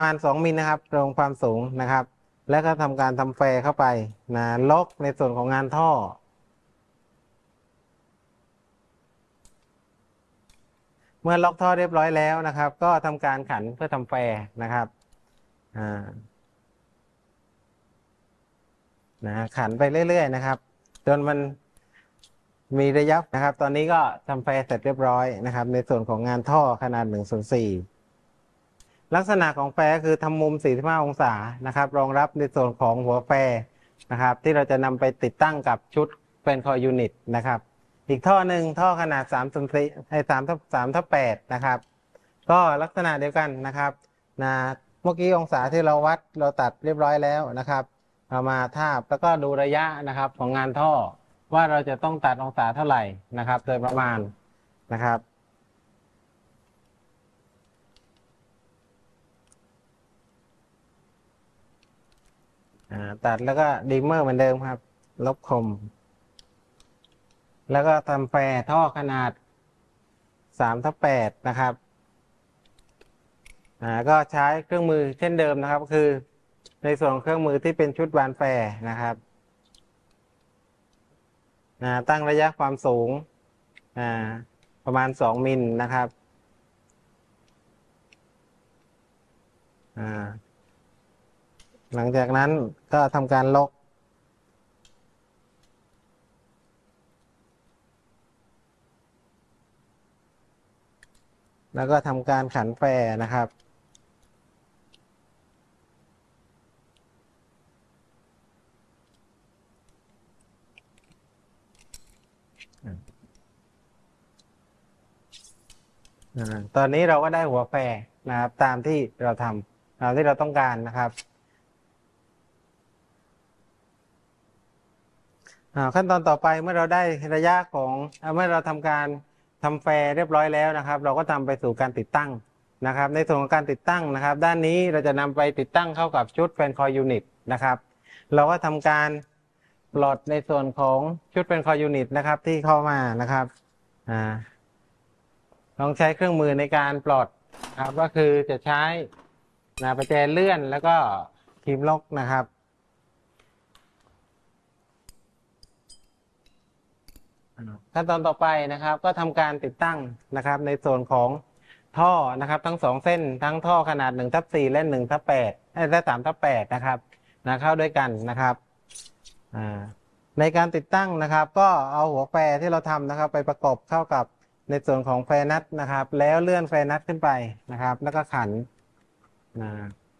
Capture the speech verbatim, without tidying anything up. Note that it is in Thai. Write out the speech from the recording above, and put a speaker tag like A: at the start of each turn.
A: ประมาณสองมิลนะครับตรงความสูงนะครับแล้วก็ทำการทำแฟร์เข้าไปนะล็อกในส่วนของงานท่อเมื่อล็อกท่อเรียบร้อยแล้วนะครับก็ทำการขันเพื่อทำแฟร์นะครับอ่านะขันไปเรื่อยๆนะครับจนมันมีระยะนะครับตอนนี้ก็ทำแฟร์เสร็จเรียบร้อยนะครับในส่วนของงานท่อขนาดหนึ่งส่วนสี่ลักษณะของแฟร์คือทำมุมสี่สิบห้าองศานะครับรองรับในส่วนของหัวแฟร์นะครับที่เราจะนำไปติดตั้งกับชุดเป็นคอยยูนิตนะครับอีกท่อหนึ่งท่อขนาดสามส่วนสี่ให้สามทับสามทับแปดนะครับก็ลักษณะเดียวกันนะครับนะเมื่อกี้องศาที่เราวัดเราตัดเรียบร้อยแล้วนะครับเอามาทาบแล้วก็ดูระยะนะครับของงานท่อว่าเราจะต้องตัดองศาเท่าไหร่นะครับโดยประมาณนะครับตัดแล้วก็ดีเมอร์เหมือนเดิมครับลบคมแล้วก็ทำแฟร์ท่อขนาดสามทับแปดนะครับอ่าก็ใช้เครื่องมือเช่นเดิมนะครับคือในส่วนของเครื่องมือที่เป็นชุดวานแฟร์นะครับอ่าตั้งระยะความสูงอ่าประมาณสองมิลนะครับอ่าหลังจากนั้นก็ทำการล็อกแล้วก็ทำการขันแฟร์นะครับตอนนี้เราก็ได้หัวแฟร์นะครับตามที่เราทำตามที่เราต้องการนะครับขั้นตอนต่อไปเมื่อเราได้ระยะของเมื่อเราทำการทำแฟร์เรียบร้อยแล้วนะครับเราก็ทำไปสู่การติดตั้งนะครับในส่วนของการติดตั้งนะครับด้านนี้เราจะนำไปติดตั้งเข้ากับชุดแฟนคอยยูนิตนะครับเราก็ทำการปลดในส่วนของชุดแฟนคอยยูนิตนะครับที่เข้ามานะครับอ่าต้องใช้เครื่องมือในการปลดครับก็คือจะใช้นะประแจเลื่อนแล้วก็ครีมล็อกนะครับขั้นตอนต่อไปนะครับก็ทำการติดตั้งนะครับในส่วนของท่อนะครับทั้งสองเส้นทั้งท่อขนาดหนึ่งทับสี่และหนึ่งทับแปดและสามทับแปดนะครับนะเข้าด้วยกันนะครับในการติดตั้งนะครับก็เอาหัวแฟร์ที่เราทำนะครับไปประกบเข้ากับในส่วนของแฟร์นัทนะครับแล้วเลื่อนแฟร์นัทขึ้นไปนะครับแล้วก็ขันนะ